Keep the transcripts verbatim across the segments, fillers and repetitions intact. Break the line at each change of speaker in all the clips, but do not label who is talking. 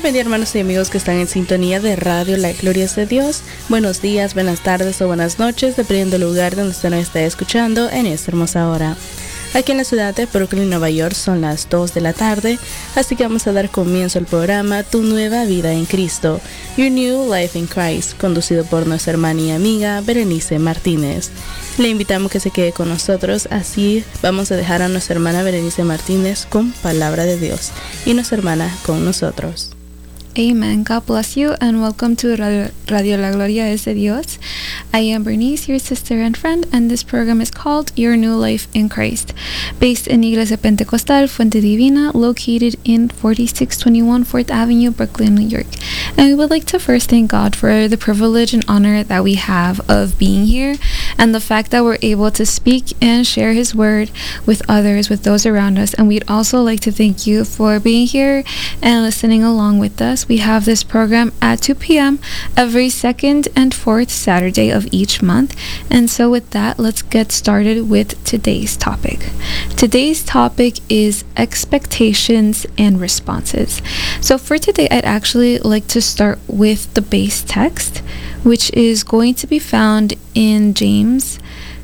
bendiga, hermanos y amigos que están en sintonía de Radio La Gloria es de Dios. Buenos días, buenas tardes o buenas noches, dependiendo del lugar donde usted nos esté escuchando en esta hermosa hora. Aquí en la ciudad de Brooklyn, Nueva York, son las dos de la tarde, así que vamos a dar comienzo al programa Tu Nueva Vida en Cristo, Your New Life in Christ, conducido por nuestra hermana y amiga Berenice Martínez. Le invitamos que se quede con nosotros, así vamos a dejar a nuestra hermana Berenice Martínez con Palabra de Dios y nuestra hermana con nosotros.
Amen. God bless you and welcome to Radio, Radio La Gloria es de Dios. I am Bernice, your sister and friend, and this program is called Your New Life in Christ, based in Iglesia Pentecostal Fuente Divina, located in forty-six twenty-one fourth Avenue, Brooklyn, New York. And we would like to first thank God for the privilege and honor that we have of being here and the fact that we're able to speak and share His Word with others, with those around us. And we'd also like to thank you for being here and listening along with us. We have this program at two p.m. every second and fourth Saturday of each month. And so with that, let's get started with today's topic. Today's topic is expectations and responses. So for today, I'd actually like to start with the base text, which is going to be found in James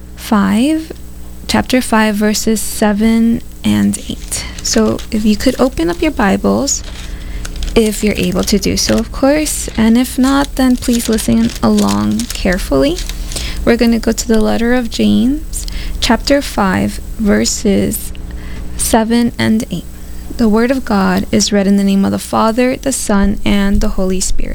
five, chapter five, verses seven and eight. So if you could open up your Bibles, if you're able to do so, of course, and if not, then please listen along carefully. We're going to go to the letter of James, chapter five, verses seven and eight. The Word of God is read in the name of the Father, the Son, and the Holy Spirit.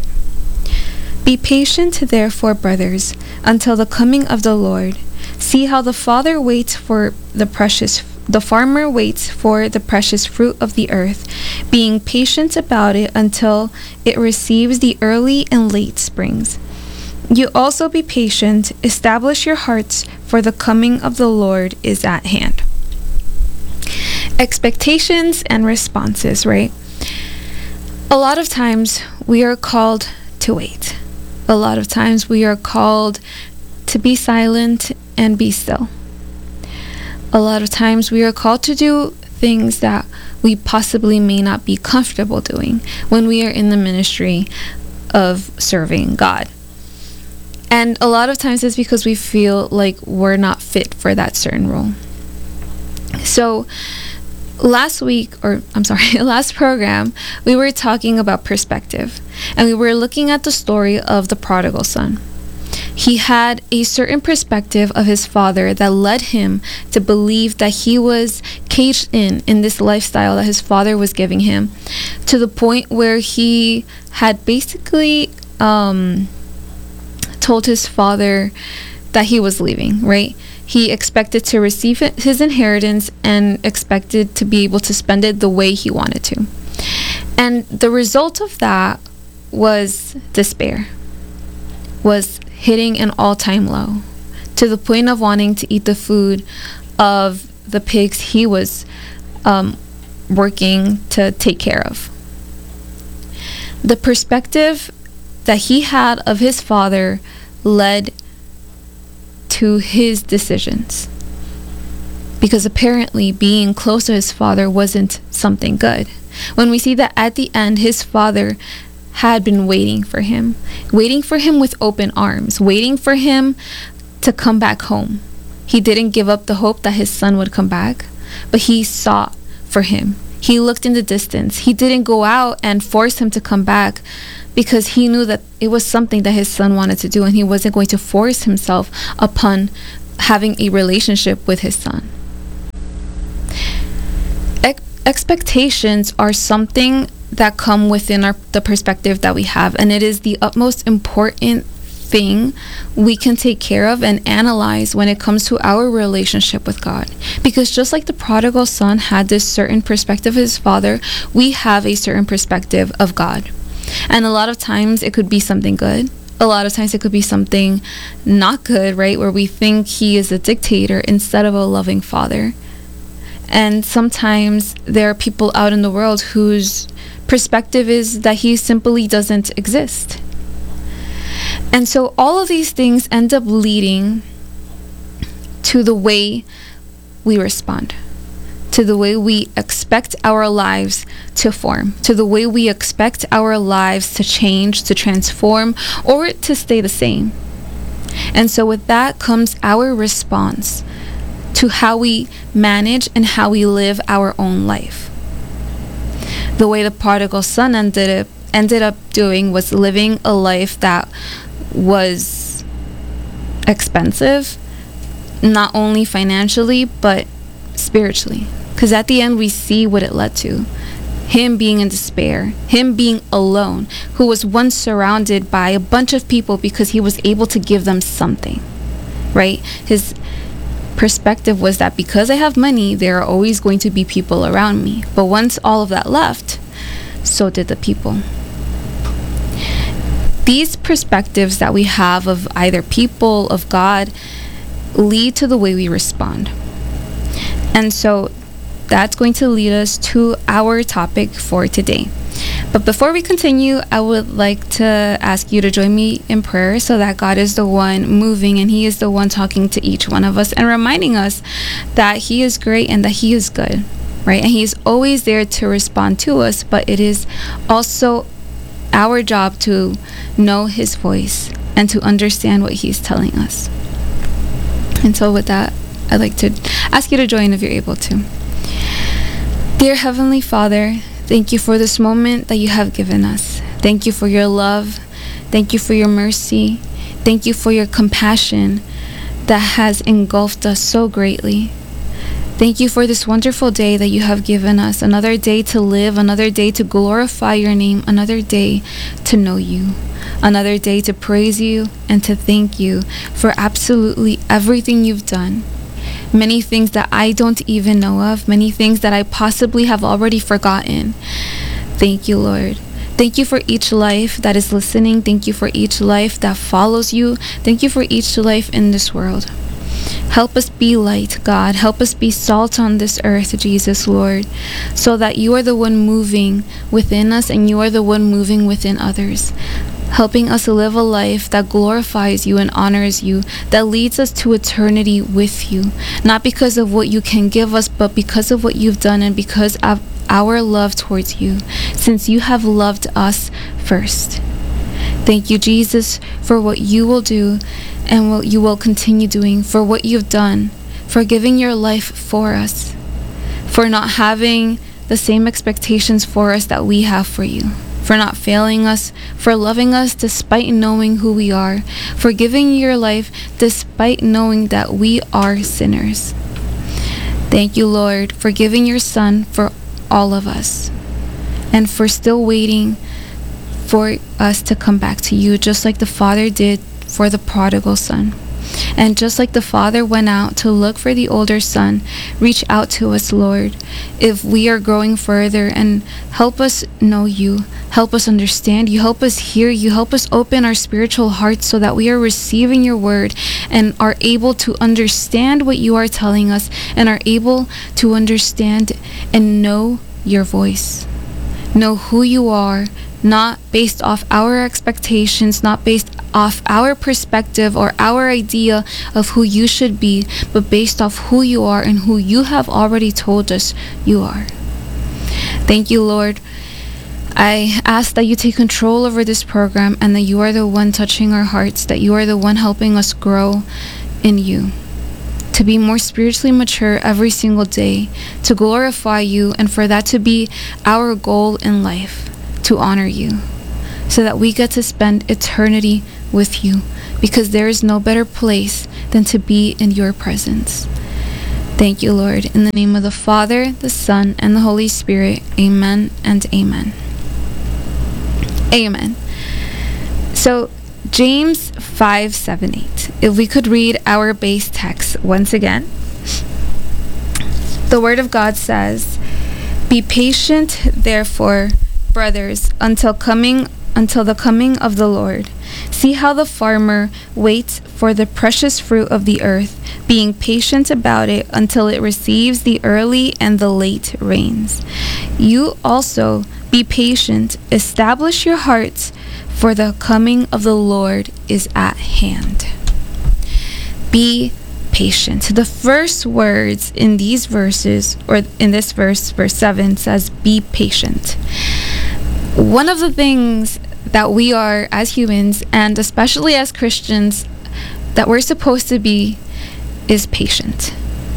Be patient, therefore, brothers, until the coming of the Lord. See how the Father waits for the precious The farmer waits for the precious fruit of the earth, being patient about it until it receives the early and late springs. You also be patient, establish your hearts, for the coming of the Lord is at hand. Expectations and responses, right? A lot of times we are called to wait. A lot of times we are called to be silent and be still. A lot of times we are called to do things that we possibly may not be comfortable doing when we are in the ministry of serving God. And a lot of times it's because we feel like we're not fit for that certain role. So last week, or I'm sorry, last program, we were talking about perspective, and we were looking at the story of the prodigal son. He had a certain perspective of his father that led him to believe that he was caged in in this lifestyle that his father was giving him, to the point where he had basically um, told his father that he was leaving, right? He expected to receive his inheritance and expected to be able to spend it the way he wanted to. And the result of that was despair, was hitting an all-time low, to the point of wanting to eat the food of the pigs he was um, working to take care of. The perspective that he had of his father led to his decisions, because apparently being close to his father wasn't something good. When we see that at the end, his father had been waiting for him, waiting for him with open arms, waiting for him to come back home. He didn't give up the hope that his son would come back, but he sought for him. He looked in the distance. He didn't go out and force him to come back, because he knew that it was something that his son wanted to do, and he wasn't going to force himself upon having a relationship with his son. Ex- expectations are something that come within our the perspective that we have, and it is the utmost important thing we can take care of and analyze when it comes to our relationship with God. Because just like the prodigal son had this certain perspective of his father, we have a certain perspective of God. And a lot of times it could be something good. A lot of times it could be something not good, right? Where we think he is a dictator instead of a loving father. And sometimes there are people out in the world whose perspective is that he simply doesn't exist. And so all of these things end up leading to the way we respond, to the way we expect our lives to form, to the way we expect our lives to change, to transform, or to stay the same. And so with that comes our response to how we manage and how we live our own life. The way the prodigal son ended up, ended up doing was living a life that was expensive, not only financially, but spiritually. Because at the end, we see what it led to. Him being in despair, him being alone, who was once surrounded by a bunch of people because he was able to give them something, right? His perspective was that because I have money, there are always going to be people around me. But once all of that left, so did the people. These perspectives that we have of either people, of God, lead to the way we respond. And so that's going to lead us to our topic for today. But before we continue, I would like to ask you to join me in prayer so that God is the one moving and he is the one talking to each one of us and reminding us that he is great and that he is good, right? And he's always there to respond to us, but it is also our job to know his voice and to understand what he's telling us. And so with that, I'd like to ask you to join if you're able to. Dear Heavenly Father, thank you for this moment that you have given us. Thank you for your love. Thank you for your mercy. Thank you for your compassion that has engulfed us so greatly. Thank you for this wonderful day that you have given us. Another day to live, another day to glorify your name, another day to know you, another day to praise you and to thank you for absolutely everything you've done. Many things that I don't even know of, many things that I possibly have already forgotten. Thank you, Lord. Thank you for each life that is listening. Thank you for each life that follows you. Thank you for each life in this world. Help us be light, God. Help us be salt on this earth, Jesus, Lord, so that you are the one moving within us and you are the one moving within others, helping us live a life that glorifies you and honors you, that leads us to eternity with you, not because of what you can give us, but because of what you've done and because of our love towards you, since you have loved us first. Thank you, Jesus, for what you will do and what you will continue doing, for what you've done, for giving your life for us, for not having the same expectations for us that we have for you, for not failing us, for loving us despite knowing who we are, for giving your life despite knowing that we are sinners. Thank you, Lord, for giving your Son for all of us and for still waiting for us to come back to you, just like the Father did for the prodigal son. And just like the Father went out to look for the older son, reach out to us, Lord, if we are growing further, and help us know you, help us understand you, help us hear you, help us open our spiritual hearts so that we are receiving your word and are able to understand what you are telling us and are able to understand and know your voice, know who you are, not based off our expectations, not based off our perspective or our idea of who you should be, but based off who you are and who you have already told us you are. Thank you, Lord. I ask that you take control over this program and that you are the one touching our hearts, that you are the one helping us grow in you, to be more spiritually mature every single day, to glorify you, and for that to be our goal in life, to honor you, so that we get to spend eternity with you, because there is no better place than to be in your presence. Thank you, Lord. In the name of the Father, the Son, and the Holy Spirit, amen and amen. Amen. So, James five, seven, eight. If we could read our base text once again. The Word of God says, "Be patient, therefore, brothers, until coming until the coming of the Lord. See how the farmer waits for the precious fruit of the earth, being patient about it until it receives the early and the late rains. You also be patient, establish your hearts, for the coming of the Lord is at hand." Be patient. The first words in these verses, or in this verse, verse seven, says, be patient. One of the things that we are as humans, and especially as Christians, that we're supposed to be is patient.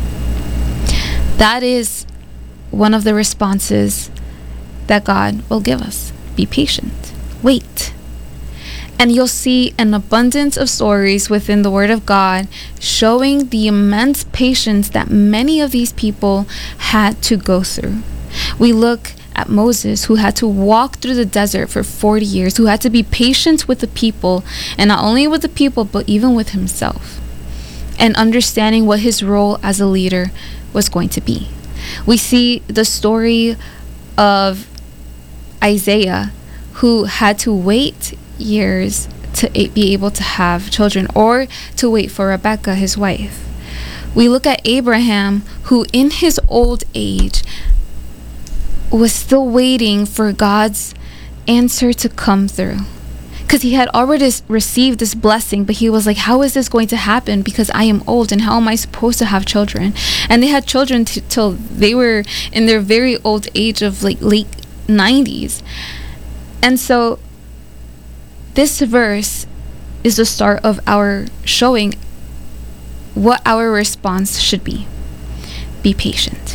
That is one of the responses that God will give us. Be patient. Wait. And you'll see an abundance of stories within the Word of God showing the immense patience that many of these people had to go through. We look at Moses, who had to walk through the desert for forty years, who had to be patient with the people, and not only with the people, but even with himself, and understanding what his role as a leader was going to be. We see the story of Isaiah, who had to wait years to be able to have children, or to wait for Rebecca, his wife. We look at Abraham, who in his old age was still waiting for God's answer to come through, because he had already received this blessing, but he was like, how is this going to happen, because I am old, and how am I supposed to have children? And they had children t- till they were in their very old age of like late nineties. And so this verse is the start of our showing what our response should be. Be patient.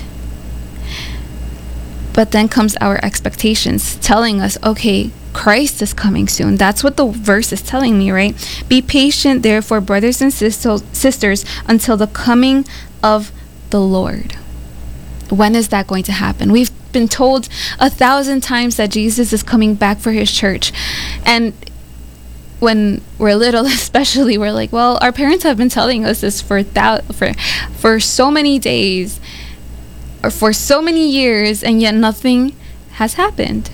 But then comes our expectations, telling us, okay, Christ is coming soon. That's what the verse is telling me, right? Be patient, therefore, brothers and sisters, until the coming of the Lord. When is that going to happen? We've been told a thousand times that Jesus is coming back for his church. And when we're little, especially, we're like, well, our parents have been telling us this for thou- for for so many days, or for so many years, and yet nothing has happened.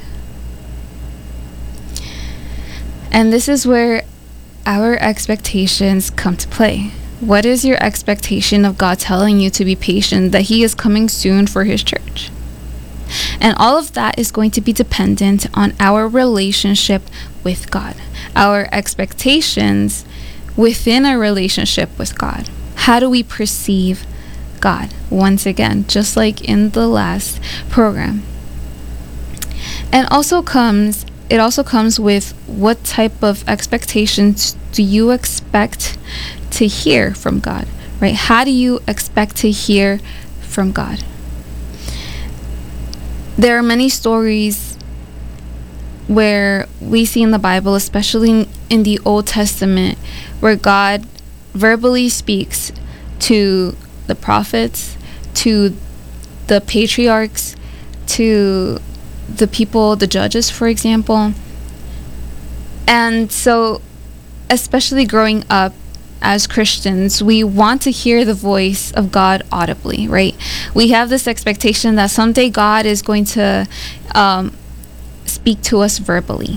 And this is where our expectations come to play. What is your expectation of God telling you to be patient, that he is coming soon for his church? And all of that is going to be dependent on our relationship with God, our expectations within our relationship with God. How do we perceive God? Once again, just like in the last program. And also comes, it also comes with what type of expectations do you expect to hear from God, right? How do you expect to hear from God? There are many stories where we see in the Bible, especially in the Old Testament, where God verbally speaks to the prophets, to the patriarchs, to the people, the judges, for example. And so, especially growing up as Christians, we want to hear the voice of God audibly, right? We have this expectation that someday God is going to um, speak to us verbally.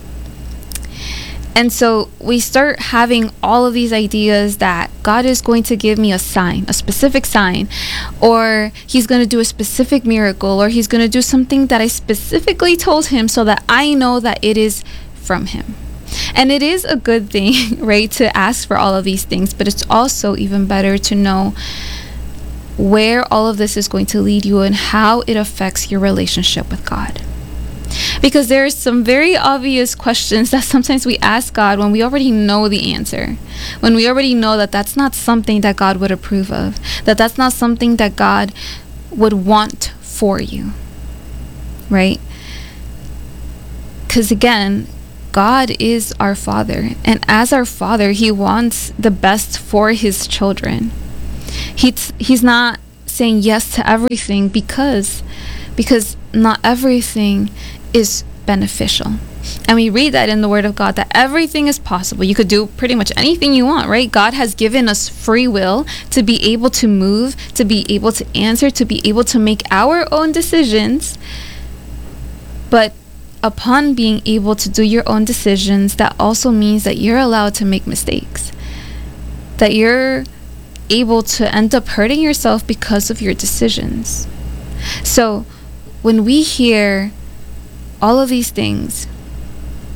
And so we start having all of these ideas that God is going to give me a sign, a specific sign, or he's going to do a specific miracle, or he's going to do something that I specifically told him so that I know that it is from him. And it is a good thing, right, to ask for all of these things, but it's also even better to know where all of this is going to lead you and how it affects your relationship with God. Because there's some very obvious questions that sometimes we ask God when we already know the answer, when we already know that that's not something that God would approve of, that that's not something that God would want for you, right? Because again, God is our Father, and as our Father, he wants the best for his children. He's, he's not saying yes to everything because, because not everything is beneficial. And we read that in the Word of God, that everything is possible. You could do pretty much anything you want, right? God has given us free will to be able to move, to be able to answer, to be able to make our own decisions. But upon being able to do your own decisions, that also means that you're allowed to make mistakes, that you're able to end up hurting yourself because of your decisions. So when we hear all of these things,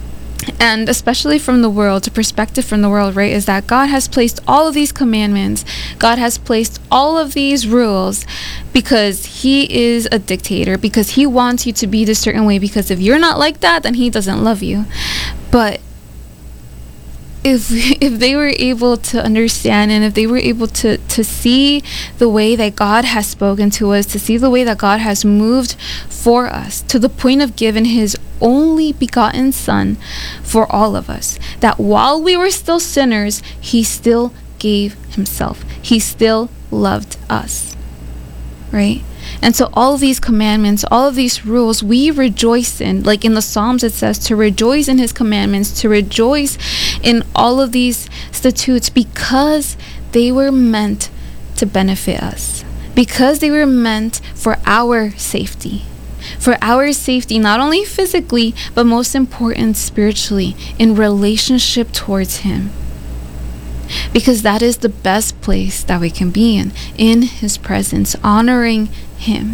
and especially from the world, the perspective from the world, right, is that God has placed all of these commandments, God has placed all of these rules because he is a dictator, because he wants you to be this certain way, because if you're not like that, then he doesn't love you. But if if they were able to understand, and if they were able to to see the way that God has spoken to us, to see the way that God has moved for us to the point of giving his only begotten son for all of us, that while we were still sinners, he still gave himself, he still loved us, right? And so all of these commandments, all of these rules, we rejoice in. Like in the Psalms, it says to rejoice in his commandments, to rejoice in all of these statutes, because they were meant to benefit us, because they were meant for our safety. For our safety, not only physically, but most important, spiritually, in relationship towards him. Because that is the best place that we can be in, in his presence, honoring him.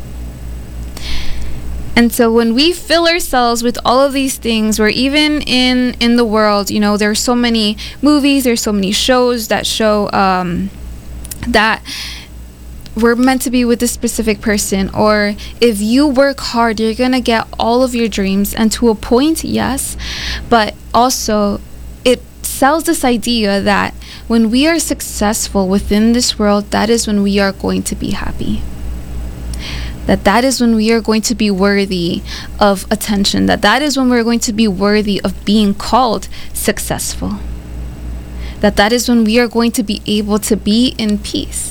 And so when we fill ourselves with all of these things, or even in in the world, you know, there's so many movies, there's so many shows that show um, that we're meant to be with this specific person, or if you work hard, you're gonna get all of your dreams. And to a point, yes, but also it sells this idea that when we are successful within this world, that is when we are going to be happy. That that is when we are going to be worthy of attention. That that is when we're going to be worthy of being called successful. That that is when we are going to be able to be in peace.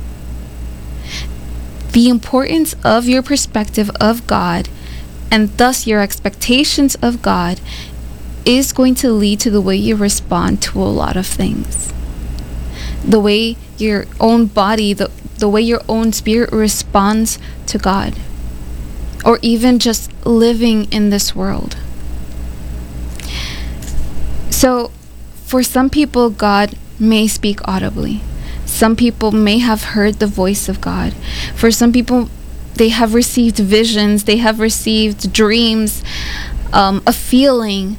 The importance of your perspective of God, and thus your expectations of God, is going to lead to the way you respond to a lot of things. The way your own body, the, the way your own spirit responds to God, or even just living in this world. So, for some people, God may speak audibly. Some people may have heard the voice of God. For some people, they have received visions, they have received dreams, um, a feeling,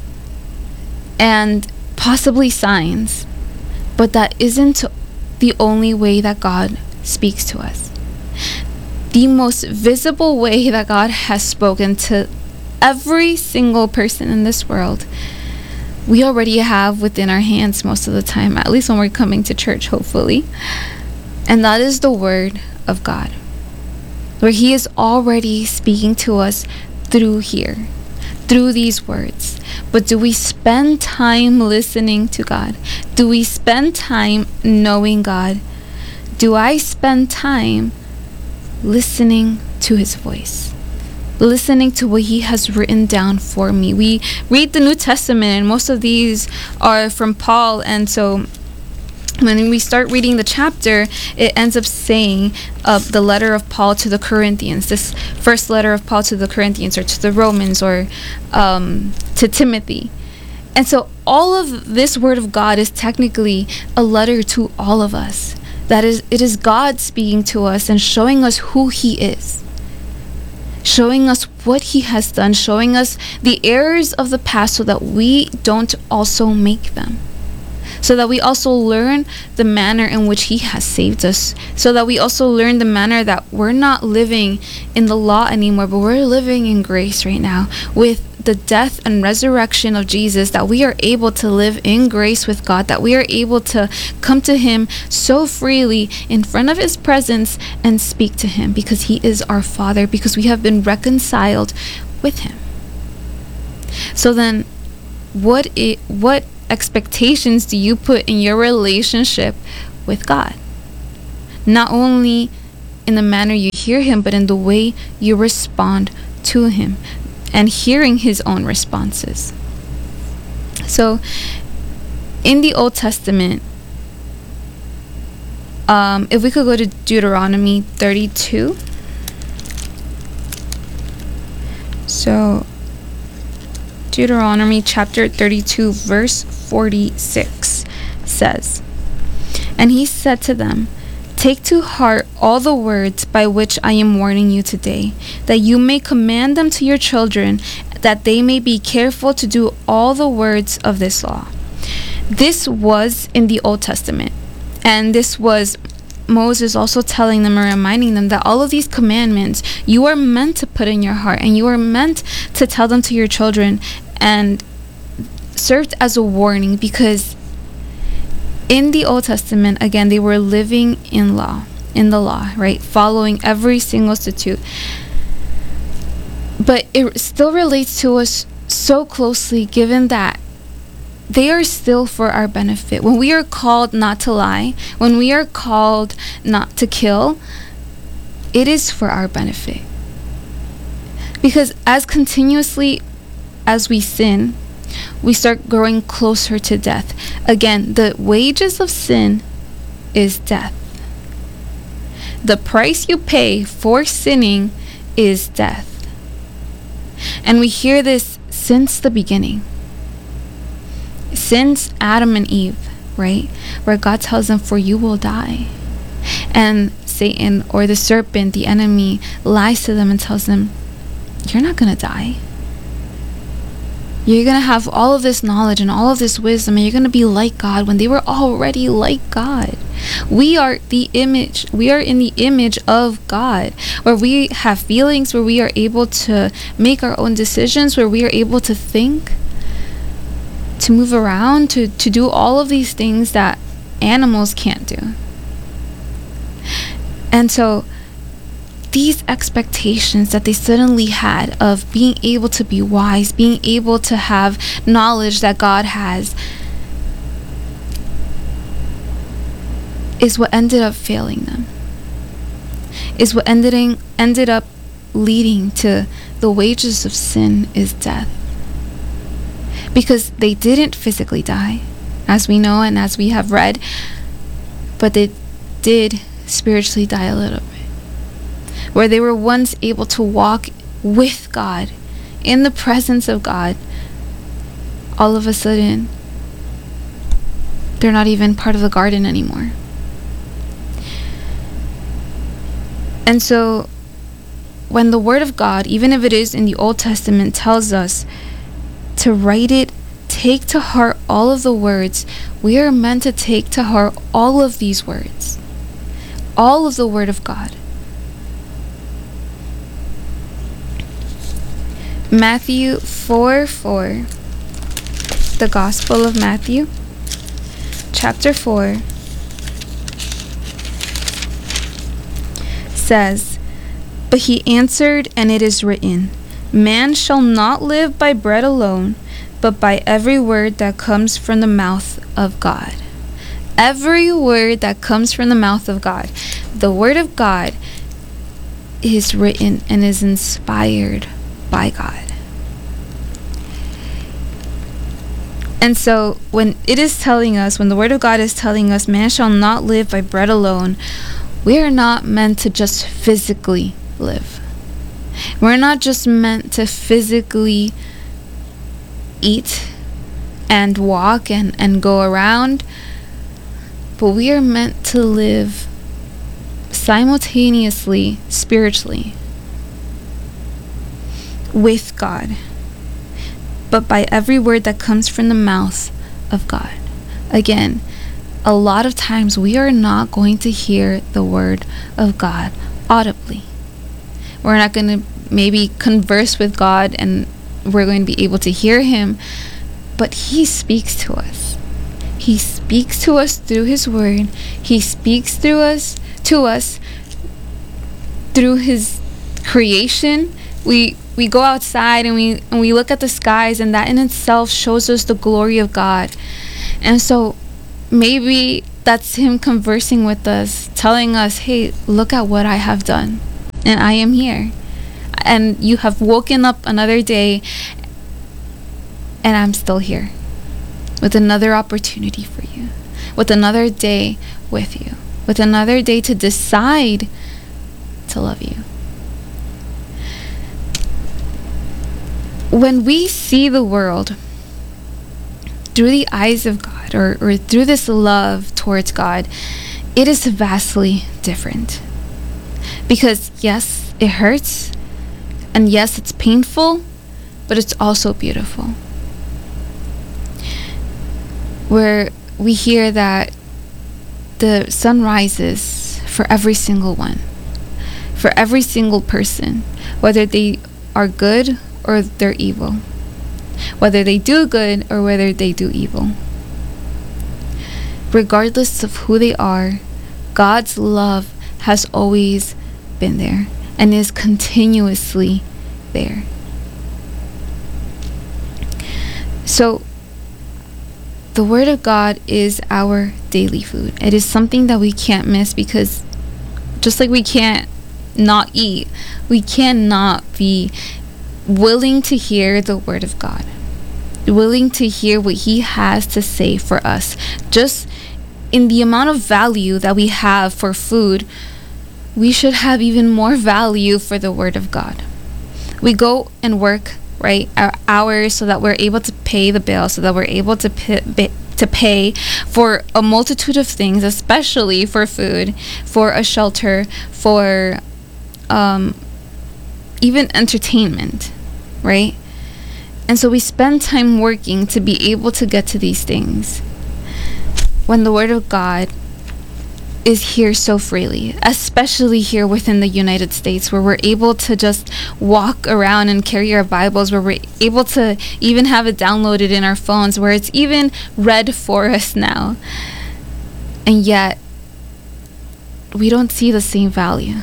and possibly signs. But that isn't the only way that God speaks to us. The most visible way that God has spoken to every single person in this world, we already have within our hands most of the time, at least when we're coming to church, hopefully. And that is the word of God, where he is already speaking to us through here, through these words. But do we spend time listening to God? Do we spend time knowing God? Do I spend time listening to his voice? Listening to what he has written down for me. We read the New Testament, and most of these are from Paul. And so when we start reading the chapter, it ends up saying uh, the letter of Paul to the Corinthians, this first letter of Paul to the Corinthians, or to the Romans, or um, to Timothy. And so all of this word of God is technically a letter to all of us. That is, it is God speaking to us and showing us who he is, showing us what he has done, showing us the errors of the past so that we don't also make them. So that we also learn the manner in which he has saved us. So that we also learn the manner that we're not living in the law anymore, but we're living in grace right now. With the death and resurrection of Jesus, that we are able to live in grace with God, that we are able to come to him so freely in front of his presence and speak to him, because he is our Father, because we have been reconciled with him. So then, what it, what expectations do you put in your relationship with God? Not only in the manner you hear him, but in the way you respond to him, and hearing his own responses. So in the Old Testament, um, if we could go to Deuteronomy thirty-two. So Deuteronomy chapter thirty-two, verse forty-six says, "And he said to them, take to heart all the words by which I am warning you today, that you may command them to your children, that they may be careful to do all the words of this law. This was in the Old Testament, and this was Moses also telling them or reminding them that all of these commandments you are meant to put in your heart, and you are meant to tell them to your children, and served as a warning, because in the Old Testament, again, they were living in law, in the law, right? Following every single statute. But it still relates to us so closely, given that they are still for our benefit. When we are called not to lie, when we are called not to kill, it is for our benefit. Because as continuously as we sin, we start growing closer to death. Again, the wages of sin is death. The price you pay for sinning is death. And we hear this since the beginning. Since Adam and Eve, right? Where God tells them, for you will die. And Satan, or the serpent, the enemy, lies to them and tells them, you're not going to die. You're going to have all of this knowledge and all of this wisdom, and you're going to be like God, when they were already like God. We are the image. We are in the image of God, where we have feelings, where we are able to make our own decisions, where we are able to think, to move around, to, to do all of these things that animals can't do. And so these expectations that they suddenly had of being able to be wise, being able to have knowledge that God has, is what ended up failing them. Is what ended, in, ended up leading to the wages of sin is death. Because they didn't physically die, as we know and as we have read, but they did spiritually die a little bit. Where they were once able to walk with God, in the presence of God, all of a sudden, they're not even part of the garden anymore. And so, when the Word of God, even if it is in the Old Testament, tells us to write it, take to heart all of the words, we are meant to take to heart all of these words, all of the Word of God. Matthew four four, the Gospel of Matthew, chapter four, says, "But he answered, and it is written, man shall not live by bread alone, but by every word that comes from the mouth of God." Every word that comes from the mouth of God. The Word of God is written and is inspired by God. And so when it is telling us, when the Word of God is telling us, man shall not live by bread alone, we are not meant to just physically live. We're not just meant to physically eat and walk and, and go around, but we are meant to live simultaneously, spiritually, with God, but by every word that comes from the mouth of God. Again, a lot of times we are not going to hear the Word of God audibly. We're not going to maybe converse with God and we're going to be able to hear Him, but He speaks to us. He speaks to us through His Word. He speaks through us, to us, through His creation. We we go outside and we and we look at the skies, and that in itself shows us the glory of God. And so maybe that's Him conversing with us, telling us, hey, look at what I have done, and I am here. And you have woken up another day, and I'm still here with another opportunity for you, with another day with you, with another day to decide to love you. When we see the world through the eyes of God, or, or through this love towards God, it is vastly different. Because yes, it hurts, and yes, it's painful, but it's also beautiful. Where we hear that the sun rises for every single one, for every single person, whether they are good or they're evil, whether they do good or whether they do evil. Regardless of who they are, God's love has always been there and is continuously there. So, the Word of God is our daily food. It is something that we can't miss, because just like we can't not eat, we cannot be willing to hear the Word of God, willing to hear what He has to say for us. Just in the amount of value that we have for food, we should have even more value for the Word of God. We go and work, right, our hours so that we're able to pay the bill, so that we're able to pay, to pay for a multitude of things, especially for food, for a shelter, for um, even entertainment, right? And so we spend time working to be able to get to these things, when the Word of God is here so freely, especially here within the United States, where we're able to just walk around and carry our Bibles, where we're able to even have it downloaded in our phones, where it's even read for us now. And yet, we don't see the same value.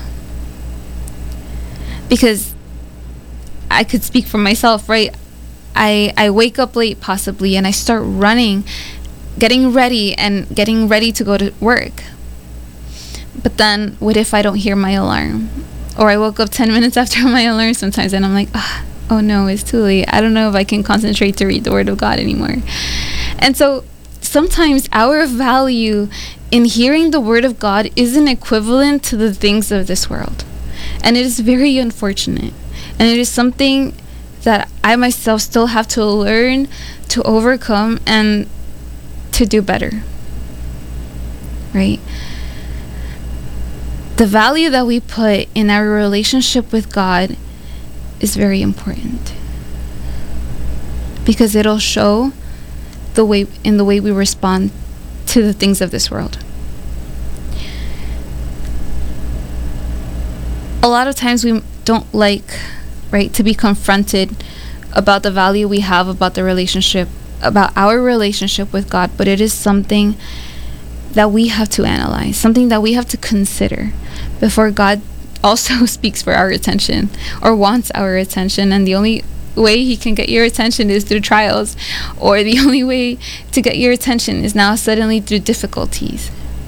Because I could speak for myself, right? I, I wake up late possibly, and I start running, getting ready and getting ready to go to work. But then, what if I don't hear my alarm? Or I woke up ten minutes after my alarm sometimes, and I'm like, ah, oh no, it's too late. I don't know if I can concentrate to read the Word of God anymore. And so, sometimes our value in hearing the Word of God isn't equivalent to the things of this world. And it is very unfortunate. And it is something that I myself still have to learn to overcome and to do better. Right? The value that we put in our relationship with God is very important, because it'll show the way in the way we respond to the things of this world. A lot of times we don't like, right, to be confronted about the value we have about the relationship, about our relationship with God, but it is something that we have to analyze, something that we have to consider before God also speaks for our attention or wants our attention. And the only way He can get your attention is through trials, or the only way to get your attention is now suddenly through difficulties.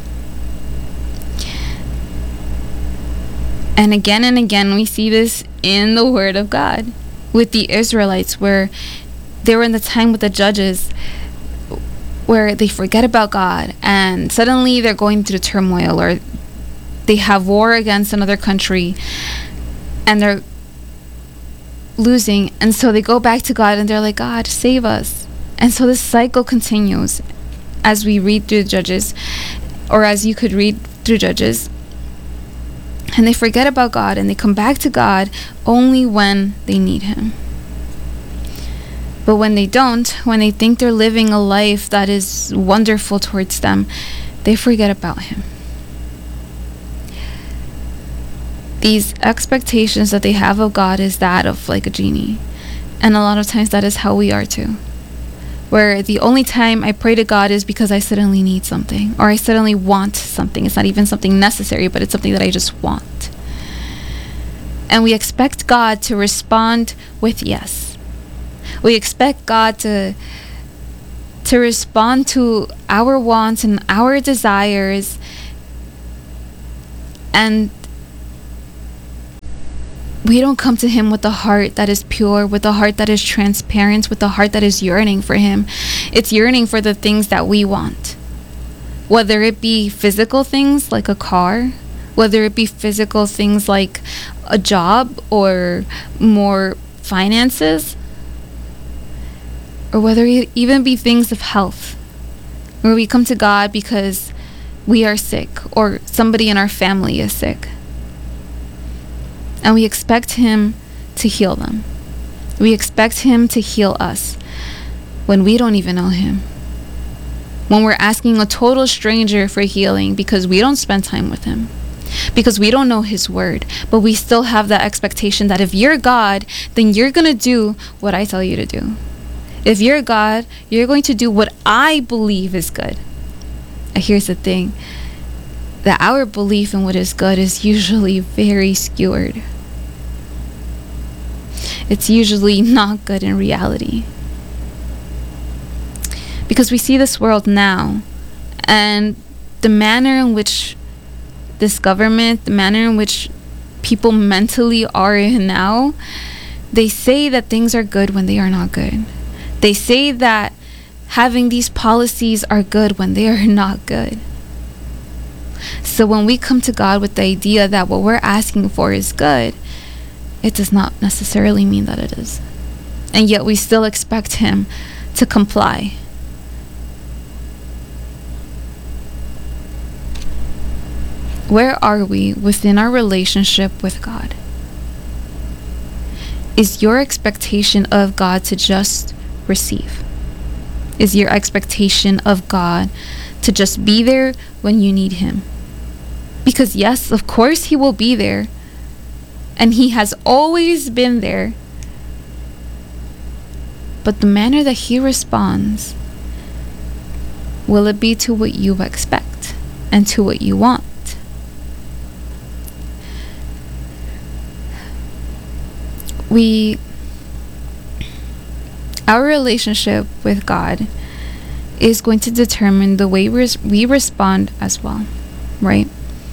And again and again, we see this in the Word of God with the Israelites, where they were in the time with the judges, where they forget about God, and suddenly they're going through turmoil, or they have war against another country, and they're losing, and so they go back to God, and they're like, God, save us. And so this cycle continues as we read through Judges, or as you could read through Judges. And they forget about God, and they come back to God only when they need Him. But when they don't, when they think they're living a life that is wonderful towards them, they forget about Him. These expectations that they have of God is that of like a genie. And a lot of times that is how we are too. Where the only time I pray to God is because I suddenly need something, or I suddenly want something. It's not even something necessary, but it's something that I just want. And we expect God to respond with yes. We expect God to to respond to our wants and our desires, and we don't come to Him with a heart that is pure, with a heart that is transparent, with a heart that is yearning for Him. It's yearning for the things that we want. Whether it be physical things like a car, whether it be physical things like a job or more finances, or whether it even be things of health, where we come to God because we are sick or somebody in our family is sick, and we expect Him to heal them. We expect him to heal us when we don't even know him. When we're asking a total stranger for healing because we don't spend time with him, because we don't know his word, but we still have that expectation that if you're God, then you're going to do what I tell you to do. If you're God, you're going to do what I believe is good. And here's the thing, that our belief in what is good is usually very skewed. It's usually not good in reality. Because we see this world now, and the manner in which this government, the manner in which people mentally are in now, they say that things are good when they are not good. They say that having these policies are good when they are not good. So when we come to God with the idea that what we're asking for is good, it does not necessarily mean that it is. And yet we still expect him to comply. Where are we within our relationship with God? Is your expectation of God to just receive? Is your expectation of God to just be there when you need him? Because yes, of course he will be there. And he has always been there. But the manner that he responds, will it be to what you expect and to what you want? We, our relationship with God is going to determine the way we, we respond as well, right?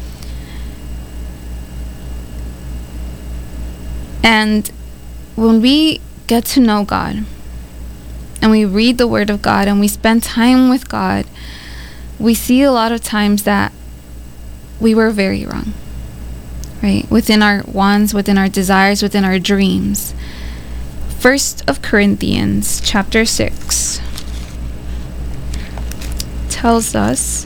And when we get to know God and we read the Word of God and we spend time with God, we see a lot of times that we were very wrong. Right? Within our wants, within our desires, within our dreams. First of Corinthians chapter six tells us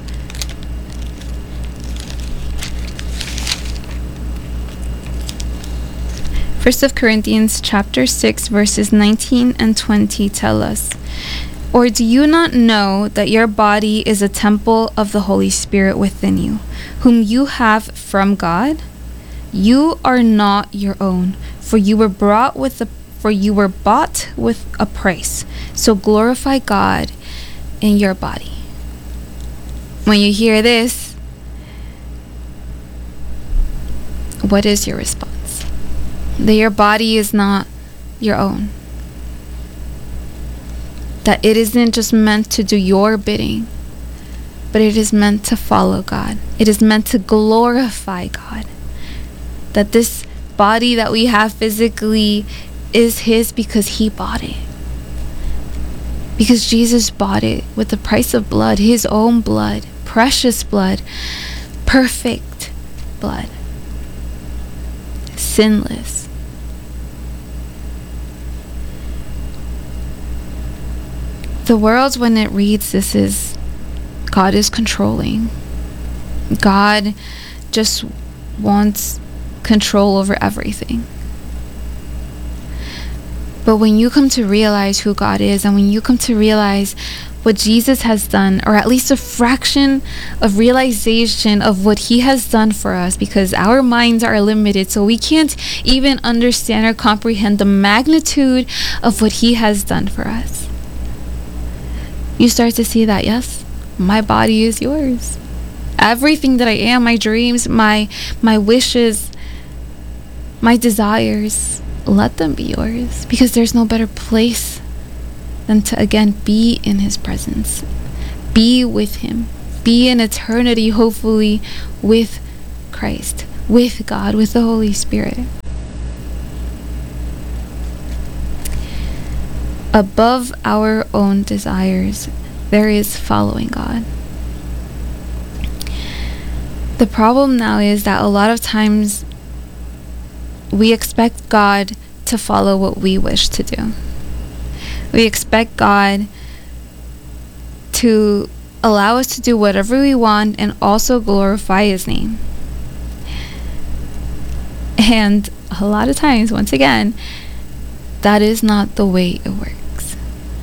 First of Corinthians chapter six verses nineteen and twenty tell us, or do you not know that your body is a temple of the Holy Spirit within you, whom you have from God? You are not your own, for you were brought with a for you were bought with a price. So glorify God in your body. When you hear this, what is your response? That your body is not your own. That it isn't just meant to do your bidding, but it is meant to follow God. It is meant to glorify God. That this body that we have physically is his because he bought it. Because Jesus bought it with the price of blood, his own blood, precious blood, perfect blood, sinless. The world, when it reads this, is God is controlling. God just wants control over everything. But when you come to realize who God is, and when you come to realize what Jesus has done, or at least a fraction of realization of what he has done for us, because our minds are limited, so we can't even understand or comprehend the magnitude of what he has done for us, you start to see that, yes, my body is yours. Everything that I am, my dreams, my my wishes, my desires, let them be yours, because there's no better place than to again be in his presence, be with him, be in eternity, hopefully with Christ, with God, with the Holy Spirit. Above our own desires, there is following God. The problem now is that a lot of times we expect God to follow what we wish to do. We expect God to allow us to do whatever we want and also glorify his name. And a lot of times, once again, that is not the way it works.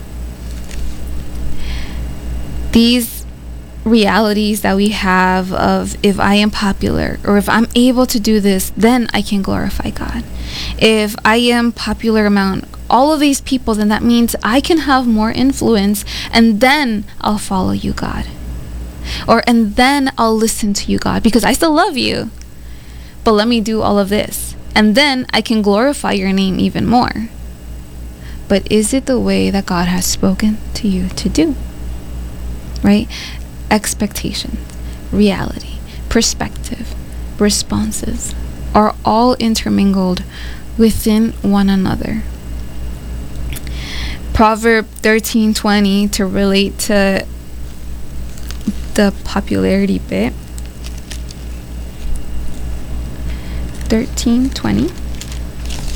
These realities that we have of, if I am popular or if I'm able to do this, then I can glorify God. If I am popular among all of these people, then that means I can have more influence, and then I'll follow you, God. Or and then I'll listen to you, God, because I still love you. But let me do all of this, and then I can glorify your name even more. But is it the way that God has spoken to you to do? Right? Expectations, reality, perspective, responses are all intermingled within one another. Proverb thirteen twenty, to relate to the popularity bit. thirteen twenty.